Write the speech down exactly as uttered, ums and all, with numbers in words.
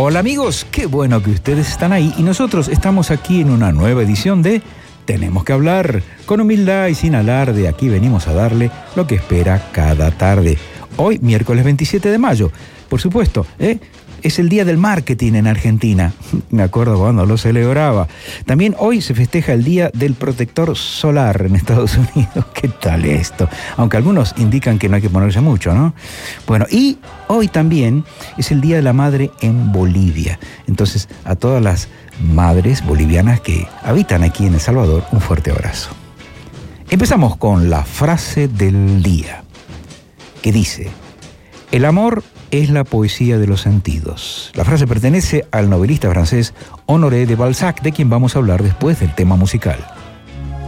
Hola amigos, qué bueno que ustedes están ahí y nosotros estamos aquí en una nueva edición de Tenemos que hablar. Con humildad y sin alarde, aquí venimos a darle lo que espera cada tarde. Hoy, miércoles veintisiete de mayo, por supuesto, ¿eh? Es el Día del Marketing en Argentina. Me acuerdo cuando lo celebraba. También hoy se festeja el Día del Protector Solar en Estados Unidos. ¿Qué tal esto? Aunque algunos indican que no hay que ponerse mucho, ¿no? Bueno, y hoy también es el Día de la Madre en Bolivia. Entonces, a todas las madres bolivianas que habitan aquí en El Salvador, un fuerte abrazo. Empezamos con la frase del día, que dice: el amor es la poesía de los sentidos. La frase pertenece al novelista francés Honoré de Balzac, de quien vamos a hablar después del tema musical.